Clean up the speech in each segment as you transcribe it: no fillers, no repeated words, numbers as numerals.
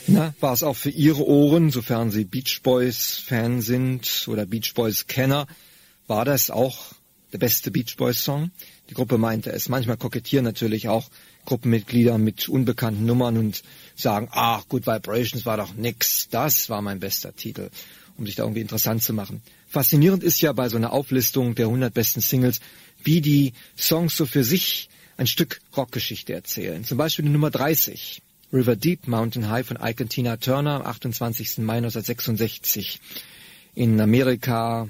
Na, war es auch für Ihre Ohren, sofern Sie Beach Boys-Fan sind oder Beach Boys-Kenner, war das auch der beste Beach Boys-Song? Die Gruppe meinte es. Manchmal kokettieren natürlich auch Gruppenmitglieder mit unbekannten Nummern und sagen, ach, Good Vibrations war doch nix. Das war mein bester Titel, um sich da irgendwie interessant zu machen. Faszinierend ist ja bei so einer Auflistung der 100 besten Singles, wie die Songs so für sich ein Stück Rockgeschichte erzählen. Zum Beispiel die Nummer 30. River Deep, Mountain High von Ike und Tina Turner am 28. Mai 1966. In Amerika,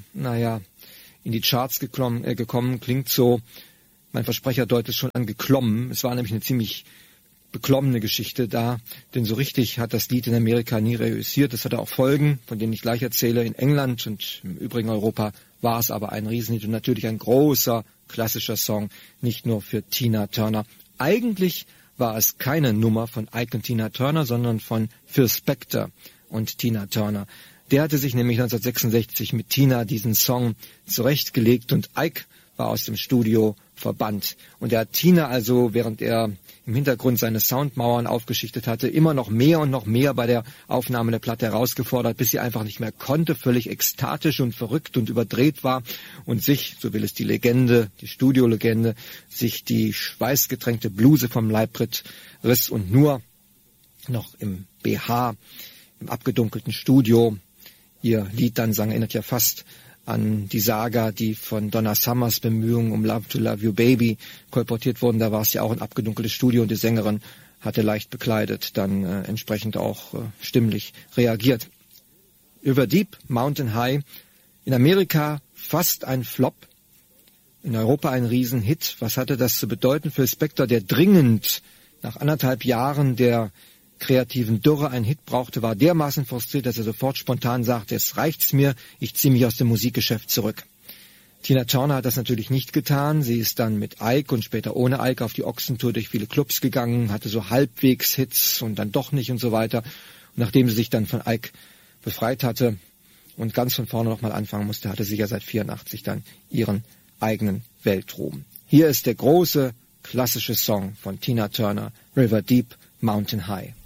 in die Charts gekommen, klingt so, mein Versprecher deutet schon an geklommen. Es war nämlich eine ziemlich beklommene Geschichte da, denn so richtig hat das Lied in Amerika nie reüssiert. Es hatte auch Folgen, von denen ich gleich erzähle. In England und im übrigen Europa war es aber ein Riesenhit und natürlich ein großer, klassischer Song, nicht nur für Tina Turner. Eigentlich war es keine Nummer von Ike und Tina Turner, sondern von Phil Spector und Tina Turner. Der hatte sich nämlich 1966 mit Tina diesen Song zurechtgelegt und Ike war aus dem Studio verbannt. Und er hat Tina also, während er im Hintergrund seine Soundmauern aufgeschichtet hatte, immer noch mehr bei der Aufnahme der Platte herausgefordert, bis sie einfach nicht mehr konnte, völlig ekstatisch und verrückt und überdreht war und sich, so will es die Legende, die Studiolegende, sich die schweißgetränkte Bluse vom Leib riss und nur noch im BH, im abgedunkelten Studio, ihr Lied dann sang, erinnert ja fast an die Saga, die von Donna Summers Bemühungen um Love to Love You Baby kolportiert wurden. Da war es ja auch ein abgedunkeltes Studio und die Sängerin hatte leicht bekleidet dann entsprechend auch stimmlich reagiert. River Deep, Mountain High, in Amerika fast ein Flop, in Europa ein Riesenhit. Was hatte das zu bedeuten für Spector, der dringend nach 1,5 Jahren der kreativen Dürre einen Hit brauchte, war dermaßen frustriert, dass er sofort spontan sagte, jetzt reicht's mir, ich ziehe mich aus dem Musikgeschäft zurück. Tina Turner hat das natürlich nicht getan. Sie ist dann mit Ike und später ohne Ike auf die Ochsentour durch viele Clubs gegangen, hatte so halbwegs Hits und dann doch nicht und so weiter. Und nachdem sie sich dann von Ike befreit hatte und ganz von vorne nochmal anfangen musste, hatte sie ja seit 1984 dann ihren eigenen Weltruhm. Hier ist der große, klassische Song von Tina Turner, River Deep, Mountain High.